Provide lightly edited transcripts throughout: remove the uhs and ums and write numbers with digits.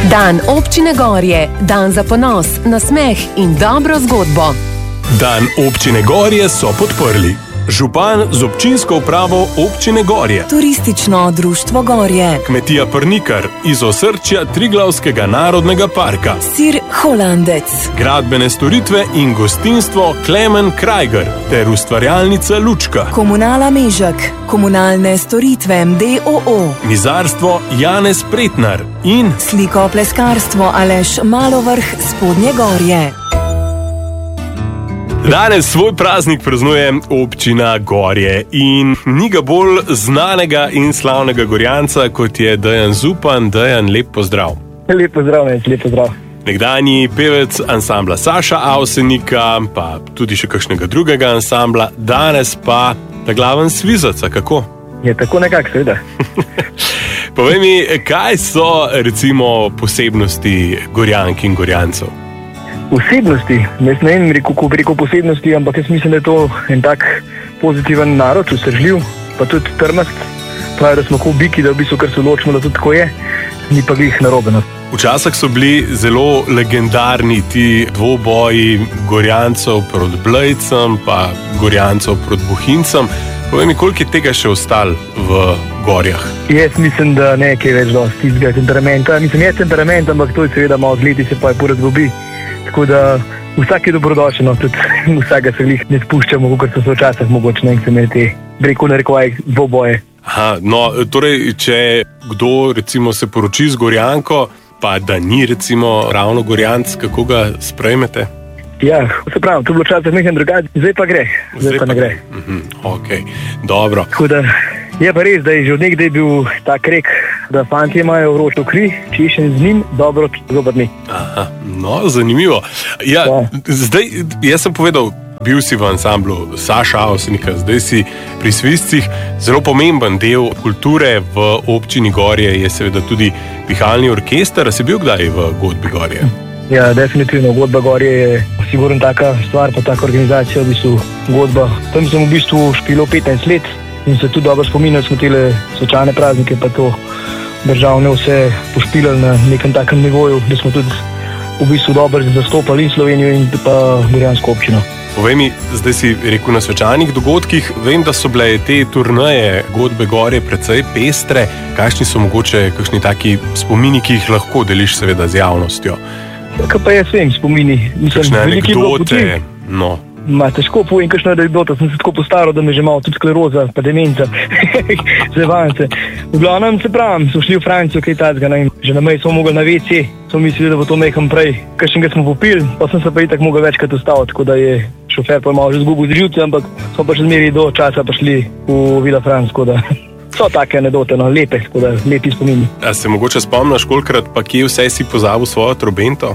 Dan občine Gorje, dan za ponos, nasmeh in dobro zgodbo. Dan občine Gorje so podprli župan z občinsko upravo občine Gorje, Turistično društvo Gorje, Kmetija Prnikar iz osrčja Triglavskega narodnega parka, Sir Holandec, Gradbene storitve in gostinstvo Klemen Krajger ter ustvarjalnica Lučka, Komunala Mežek, Komunalne storitve MDOO, Mizarstvo Janez Pretnar in Slikopleskarstvo Aleš Malovrh Spodnje Gorje. Danes svoj praznik praznuje občina Gorje in ni ga bolj znanega in slavnega gorjanca, kot je Dejan Zupan. Dejan, lep pozdrav. Lep pozdrav, lep pozdrav. Nekdanji pevec ansambla Saša Avsenika, pa tudi še kakšnega drugega ansambla, danes pa ta glaven svizac, kako? Je tako nekako, seveda. Povej mi, kaj so recimo posebnosti gorjank in gorjancev? Posebnosti, jaz ne vem, kako bi rekel posebnosti, ampak jaz mislim, da je to en tak pozitiven narod, vzdržljiv, pa tudi trmast. Pravi, da smo kot biki, da v bistvu kar se ločimo, da tudi tako je, ni pa glih narobe. Včasih so bili zelo legendarni ti dvoboji gorjancev proti Blejcem, pa gorjancev proti Bohinjcem. Povej mi, koliko je tega še ostalo v Gorjah? Jaz mislim, da nekaj več dosti tistega temperamenta. Mislim, je temperament, ampak to je seveda malo z leti se pa je porazgobi. Tako da vsak je dobrodošel, tudi vsega se glih ne spuščamo, kot so se včasih mogoče nekaj imeli te, breko narekovaj, dvoboje. Aha, no, torej, če kdo recimo se poroči z gorjanko, pa da ni recimo ravno gorjanc, kako ga sprejmete? Ja, se pravi, to je bilo včasih nekaj drugače, zdaj pa gre, zdaj pa ne gre. Ok, dobro. Tako da je pa res, da je že od nekdaj bil tak rek, da fantje imajo vročo kri, češen z njim, dobro zobrni. Aha, no, zanimivo. Ja, zdaj, jaz sem povedal, bil si v ansamblu Saša Avsenika, zdaj si pri Svizcih. Zelo pomemben del kulture v občini Gorje je seveda tudi pihalni orkester. A si bil kdaj v Godbi Gorje? Ja, definitivno. Godba Gorje je sigurno taka stvar, pa taka organizacija, v bistvu Godba. Tam sem v bistvu špilal 15 let in se tudi dobro spominjal, smo tele svečane praznike, pa to državne vse pošpilali na nekem takem nivoju, da smo tudi v bistvu dobro zastopali in Slovenijo in pa gorjansko občino. Povej mi, zdaj si rekel na svečanih dogodkih, vem, da so bile te turneje Godbe Gorje precej pestre. Kakšni so mogoče kakšni taki spomini, ki jih lahko deliš seveda z javnostjo? Kaj pa jaz vem, spomini. Kakšne anekdote, no. Težko povem, kakšno anekdoto, sem se tako postaral, da me že malo tudi skleroza, pa demenca, zevance. V glavnem se pravim, so šli v Francijo, kaj tazga, že na meji smo mogli na WC, smo mislili, da bo to meham prej, kakšnega smo popili, pa sem se pa itak mogel večkrat ustaviti, tako da je šofer pa malo že zgubil z živce, ampak smo pa še zmeri do časa pa šli v Vila Franc, tako da so take anekdote, no, lepe, tako da lepi spomini. A se mogoče spomniš, kolikrat pa kje vse si pozabil svojo trobento?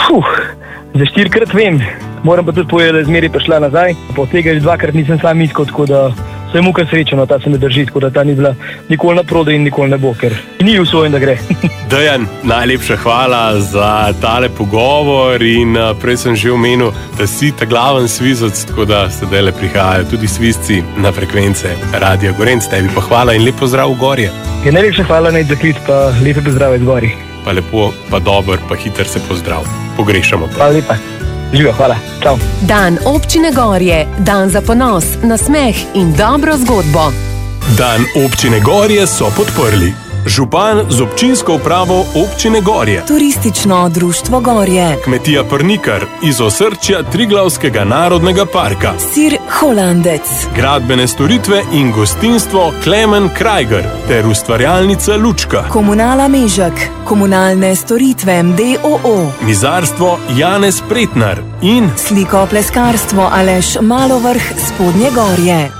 Za 4-krat vem, moram pa tudi povedati, da je zmeri prišla nazaj, po tega že 2-krat nisem sam iskal, tako da se je muka srečeno, ta se ne drži, tako da ta ni bila nikoli na prodaj in nikoli ne bo, ker ni usvojen, da gre. Dejan, najlepša hvala za tale pogovor in prej sem že omenil, da si ta glaven svizac, tako da sedaj le prihajajo tudi svizci na frekvence Radia Gorenc. Tebi pa hvala in lep pozdrav v Gorje. Je najlepša hvala na zaklic, pa lepe pozdrave iz Gorje. Pa lepo, pa dober, pa hiter se pozdrav. Pogrešamo te. Hvala lepa. Živijo, hvala. Čau. Dan občine Gorje, dan za ponos, nasmeh in dobro zgodbo. Dan občine Gorje so podprli župan z občinsko upravo občine Gorje, Turistično društvo Gorje, Kmetija Prnikar iz osrčja Triglavskega narodnega parka, Sir Holandec, Gradbene storitve in gostinstvo Klemen Krajger ter ustvarjalnica Lučka, Komunala Mežek, Komunalne storitve MDOO, Mizarstvo Janez Pretnar in Slikopleskarstvo Aleš Malovrh Spodnje Gorje.